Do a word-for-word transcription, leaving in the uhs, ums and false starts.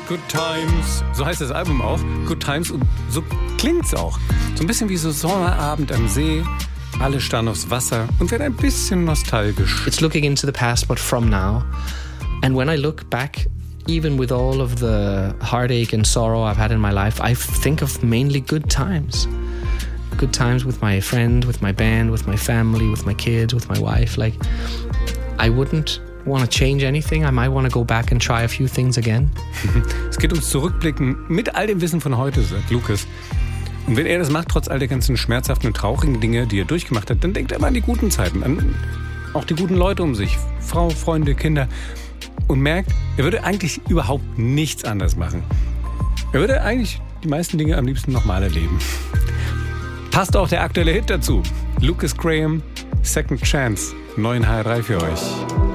Good Times. So heißt das Album auch. Good Times. Und so klingt's auch. So ein bisschen wie so Sommerabend am See. Alle starren aufs Wasser und werden ein bisschen nostalgisch. It's looking into the past, but from now. And when I look back, even with all of the heartache and sorrow I've had in my life, I think of mainly good times. Good times with my friend, with my band, with my family, with my kids, with my wife. Like, I wouldn't want to change anything. I might want to go back and try a few things again. Es geht ums Zurückblicken mit all dem Wissen von heute, sagt Lukas. Und wenn er das macht, trotz all der ganzen schmerzhaften und traurigen Dinge, die er durchgemacht hat, dann denkt er immer an die guten Zeiten, an auch die guten Leute um sich, Frau, Freunde, Kinder. Und merkt, er würde eigentlich überhaupt nichts anders machen. Er würde eigentlich die meisten Dinge am liebsten nochmal erleben. Passt auch der aktuelle Hit dazu. Lukas Graham, Second Chance, neuen H R drei für euch.